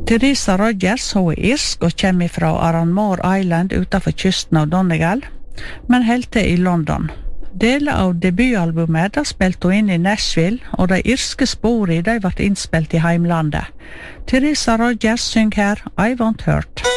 Teresa Rogers, hun irsk og kommer fra Aranmore Island utenfor kysten av Donegal, men helt til i London. Deler av debutalbumet da spilte hun inn i Nashville, og de irske sporene de ble innspilt i heimlandet. Teresa Rogers synger her I Want Hurt.